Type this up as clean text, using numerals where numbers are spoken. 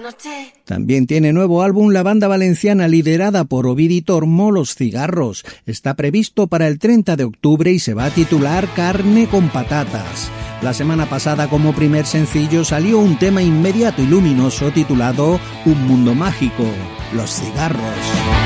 También tiene nuevo álbum la banda valenciana liderada por Ovidi Tormo, Los Cigarros. Está previsto para el 30 de octubre y se va a titular Carne con Patatas. La semana pasada, como primer sencillo, salió un tema inmediato y luminoso titulado Un Mundo Mágico, Los Cigarros.